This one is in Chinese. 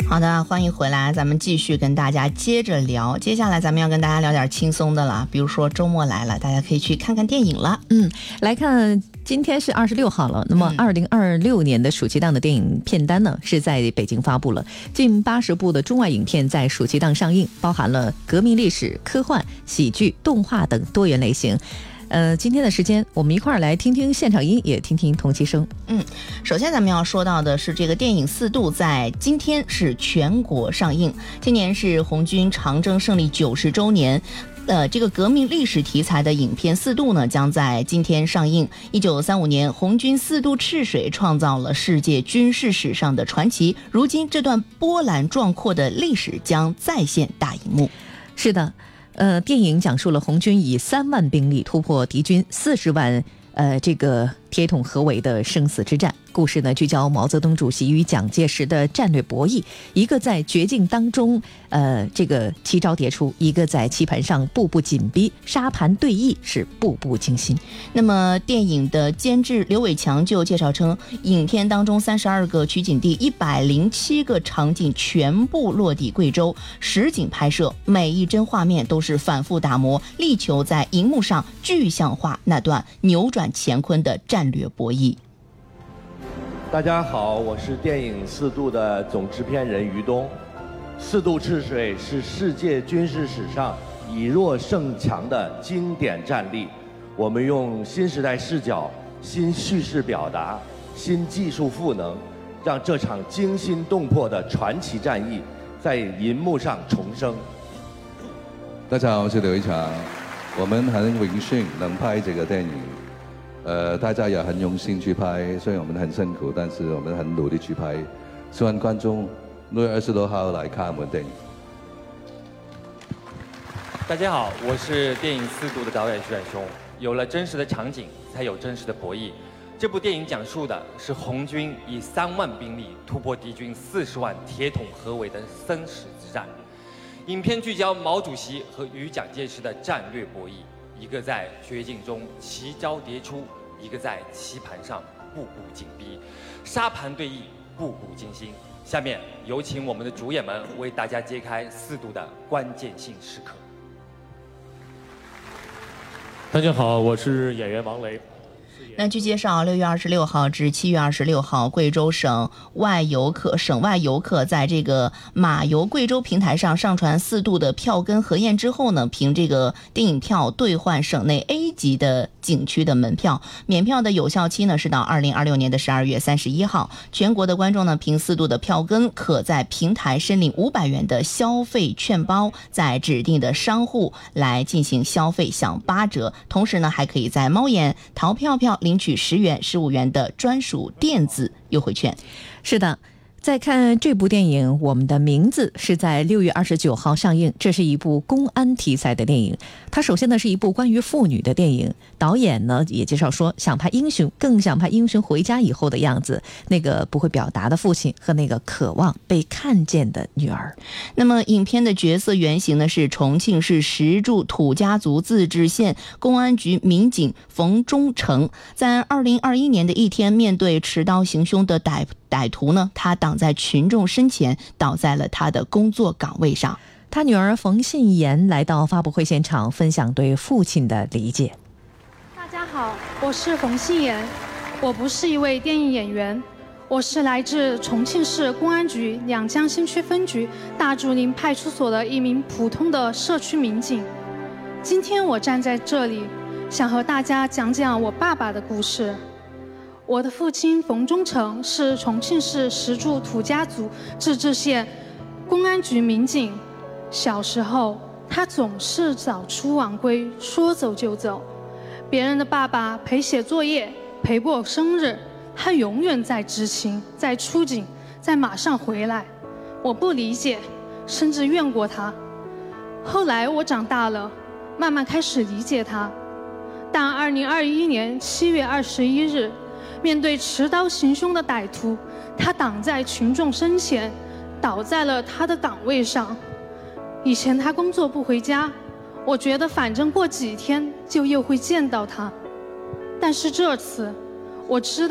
好的，欢迎回来，咱们继续跟大家接着聊。接下来咱们要跟大家聊点轻松的了，比如说周末来了，大家可以去看看电影了。 来看，今天是26号了。那么2026年的暑期档的电影片单呢，是在北京发布了，近80部的中外影片在暑期档上映，包含了革命历史、科幻、喜剧、动画等多元类型。今天的时间我们一块儿来听听现场音，也听听同期声。 首先咱们要说到的是这个电影《四渡》在今天是全国上映。今年是红军长征胜利90周年，这个革命历史题材的影片《四渡》呢，将在今天上映。1935年，红军四渡赤水创造了世界军事史上的传奇。如今，这段波澜壮阔的历史将再现大荧幕。 是的，电影讲述了红军以3万兵力突破敌军40万，这个铁桶合围的生死之战。故事呢，聚焦毛泽东主席与蒋介石的战略博弈，一个在绝境当中这个奇招迭出，一个在棋盘上步步紧逼，沙盘对弈是步步惊心。 那么电影的监制刘伟强就介绍称，影片当中32个取景地107个场景全部落地贵州，实景拍摄，每一帧画面都是反复打磨，力求在荧幕上具象化那段扭转乾坤的战略博弈。 大家好，我是电影《四渡》的总制片人于东。四渡赤水是世界军事史上以弱胜强的经典战例。我们用新时代视角、新叙事表达、新技术赋能，让这场惊心动魄的传奇战役在银幕上重生。 大家好，我是刘伟强。我们很荣幸能拍这个电影。大家也很用心去拍，虽然我们很辛苦，但是我们很努力去拍。希望观众6月26号来看我们电影。 大家好，我是电影《四渡》的导演徐远雄。有了真实的场景，才有真实的博弈。这部电影讲述的是红军以3万兵力突破敌军40万铁桶合围的生死之战。影片聚焦毛主席和与蒋介石的战略博弈，一个在绝境中奇招迭出，一个在棋盘上步步紧逼，沙盘对弈，步步惊心。下面有请我们的主演们为大家揭开四渡的关键性时刻。 大家好，我是演员王雷。 那据介绍，6月26号至7月26号，贵州省外游客在这个马游贵州平台上上传4渡的票根核验之后呢，凭这个电影票兑换省内 A 级的景区的门票。免票的有效期呢是到2026年的12月31号。全国的观众呢，凭4渡的票根，可在平台申领500元的消费券包，在指定的商户来进行消费享8折。同时呢，还可以在猫眼淘票领取10元、15元的专属电子优惠券。 是的，再看这部电影《我们的名字》是在6月29号上映。这是一部公安题材的电影，它首先呢是一部关于妇女的电影。导演呢也介绍说，想拍英雄，更想拍英雄回家以后的样子，那个不会表达的父亲和那个渴望被看见的女儿。 那么影片的角色原型呢是重庆市石柱土家族自治县公安局民警冯忠成。在2021年的一天，面对持刀行凶的歹徒呢，他挡在群众身前，倒在了他的工作岗位上。 他女儿冯信妍来到发布会现场，分享对父亲的理解。 大家好，我是冯信妍，我不是一位电影演员，我是来自重庆市公安局两江新区分局大竹林派出所的一名普通的社区民警。今天我站在这里，想和大家讲讲我爸爸的故事。我的父亲冯忠成是重庆市石柱土家族自治县公安局民警。小时候，他总是早出晚归，说走就走。别人的爸爸陪写作业，陪过生日，他永远在执勤，在出警，在马上回来。我不理解，甚至怨过他。后来我长大了，慢慢开始理解他。但2021年7月21日，面对持刀行凶的歹徒，他挡在群众身前，倒在了他的岗位上。以前他工作不回家，我觉得反正过几天就又会见到他。但是这次，我知道